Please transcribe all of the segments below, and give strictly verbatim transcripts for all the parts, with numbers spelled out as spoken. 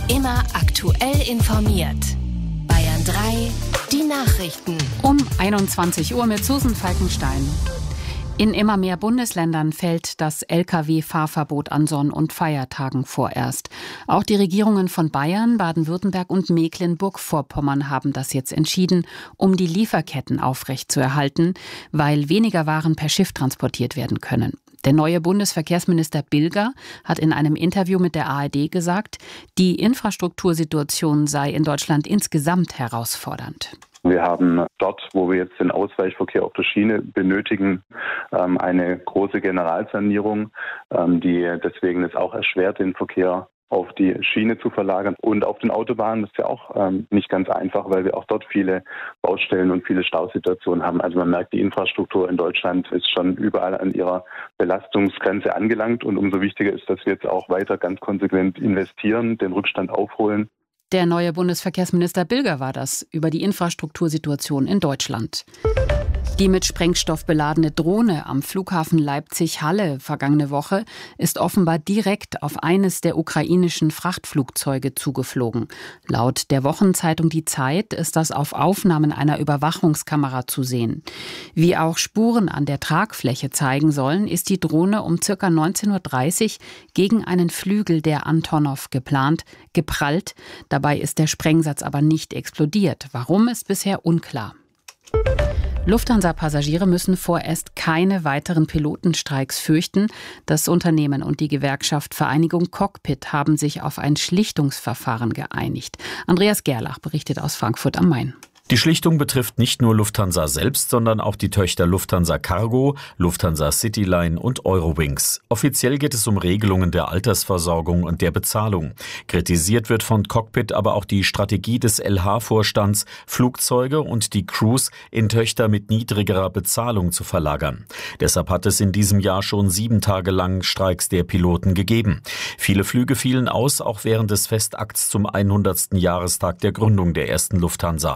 Immer aktuell informiert. Bayern drei, die Nachrichten. Um einundzwanzig Uhr mit Susan Falkenstein. In immer mehr Bundesländern fällt das L K W-Fahrverbot an Sonn- und Feiertagen vorerst. Auch die Regierungen von Bayern, Baden-Württemberg und Mecklenburg-Vorpommern haben das jetzt entschieden, um die Lieferketten aufrechtzuerhalten, weil weniger Waren per Schiff transportiert werden können. Der neue Bundesverkehrsminister Bilger hat in einem Interview mit der A R D gesagt, die Infrastruktursituation sei in Deutschland insgesamt herausfordernd. Wir haben dort, wo wir jetzt den Ausweichverkehr auf der Schiene benötigen, eine große Generalsanierung, die deswegen es auch erschwert, den Verkehr auf die Schiene zu verlagern. Und auf den Autobahnen ist ja auch nicht ganz einfach, weil wir auch dort viele Baustellen und viele Stausituationen haben. Also man merkt, die Infrastruktur in Deutschland ist schon überall an ihrer Belastungsgrenze angelangt. Und umso wichtiger ist, dass wir jetzt auch weiter ganz konsequent investieren, den Rückstand aufholen. Der neue Bundesverkehrsminister Bilger war das über die Infrastruktursituation in Deutschland. Die mit Sprengstoff beladene Drohne am Flughafen Leipzig-Halle vergangene Woche ist offenbar direkt auf eines der ukrainischen Frachtflugzeuge zugeflogen. Laut der Wochenzeitung Die Zeit ist das auf Aufnahmen einer Überwachungskamera zu sehen. Wie auch Spuren an der Tragfläche zeigen sollen, ist die Drohne um ca. neunzehn Uhr dreißig gegen einen Flügel der Antonov geplant, geprallt. Dabei ist der Sprengsatz aber nicht explodiert. Warum, ist bisher unklar. Lufthansa-Passagiere müssen vorerst keine weiteren Pilotenstreiks fürchten. Das Unternehmen und die Gewerkschaft Vereinigung Cockpit haben sich auf ein Schlichtungsverfahren geeinigt. Andreas Gerlach berichtet aus Frankfurt am Main. Die Schlichtung betrifft nicht nur Lufthansa selbst, sondern auch die Töchter Lufthansa Cargo, Lufthansa Cityline und Eurowings. Offiziell geht es um Regelungen der Altersversorgung und der Bezahlung. Kritisiert wird von Cockpit aber auch die Strategie des L H-Vorstands, Flugzeuge und die Crews in Töchter mit niedrigerer Bezahlung zu verlagern. Deshalb hat es in diesem Jahr schon sieben Tage lang Streiks der Piloten gegeben. Viele Flüge fielen aus, auch während des Festakts zum hundertsten Jahrestag der Gründung der ersten Lufthansa.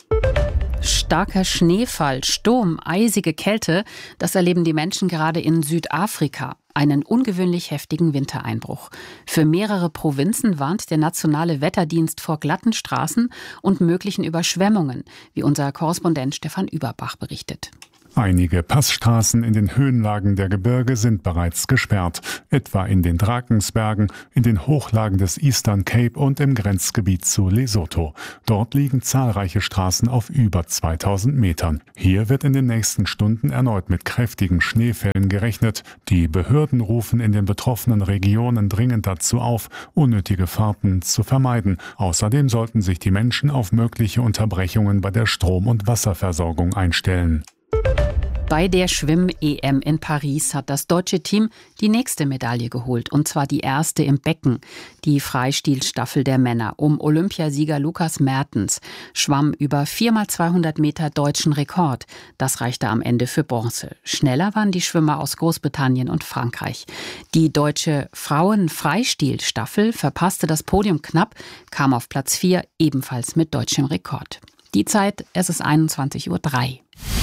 Starker Schneefall, Sturm, eisige Kälte, das erleben die Menschen gerade in Südafrika. Einen ungewöhnlich heftigen Wintereinbruch. Für mehrere Provinzen warnt der nationale Wetterdienst vor glatten Straßen und möglichen Überschwemmungen, wie unser Korrespondent Stefan Überbach berichtet. Einige Passstraßen in den Höhenlagen der Gebirge sind bereits gesperrt, etwa in den Drakensbergen, in den Hochlagen des Eastern Cape und im Grenzgebiet zu Lesotho. Dort liegen zahlreiche Straßen auf über zweitausend Metern. Hier wird in den nächsten Stunden erneut mit kräftigen Schneefällen gerechnet. Die Behörden rufen in den betroffenen Regionen dringend dazu auf, unnötige Fahrten zu vermeiden. Außerdem sollten sich die Menschen auf mögliche Unterbrechungen bei der Strom- und Wasserversorgung einstellen. Bei der Schwimm-E M in Paris hat das deutsche Team die nächste Medaille geholt, und zwar die erste im Becken. Die Freistilstaffel der Männer um Olympiasieger Lukas Mertens schwamm über vier mal zweihundert Meter deutschen Rekord. Das reichte am Ende für Bronze. Schneller waren die Schwimmer aus Großbritannien und Frankreich. Die deutsche Frauen-Freistilstaffel verpasste das Podium knapp, kam auf Platz vier, ebenfalls mit deutschem Rekord. Die Zeit, es ist einundzwanzig Uhr drei.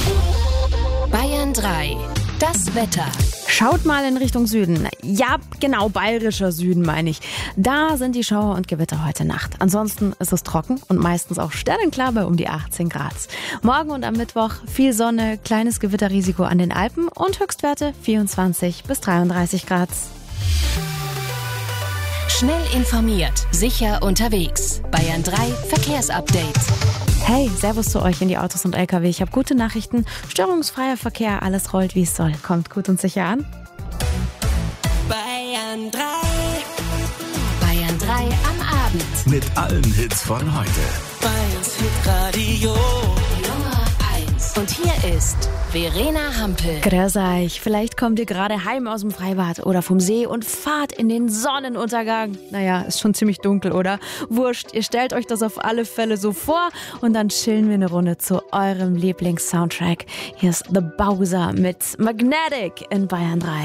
Bayern drei, das Wetter. Schaut mal in Richtung Süden. Ja, genau, bayerischer Süden meine ich. Da sind die Schauer und Gewitter heute Nacht. Ansonsten ist es trocken und meistens auch sternenklar bei um die achtzehn Grad. Morgen und am Mittwoch viel Sonne, kleines Gewitterrisiko an den Alpen und Höchstwerte vierundzwanzig bis dreiunddreißig Grad. Schnell informiert, sicher unterwegs. Bayern drei Verkehrsupdate. Hey, Servus zu euch in die Autos und L K W. Ich habe gute Nachrichten. Störungsfreier Verkehr, alles rollt wie es soll. Kommt gut und sicher an. Bayern drei. Bayern drei am Abend. Mit allen Hits von heute. Bayerns Hitradio Nummer eins. Und hier ist Verena Hampel. Grüß euch. Vielleicht kommt ihr gerade heim aus dem Freibad oder vom See und fahrt in den Sonnenuntergang. Naja, ist schon ziemlich dunkel, oder? Wurscht, ihr stellt euch das auf alle Fälle so vor und dann chillen wir eine Runde zu eurem Lieblings-Soundtrack. Hier ist The Bowser mit Magnetic in Bayern drei.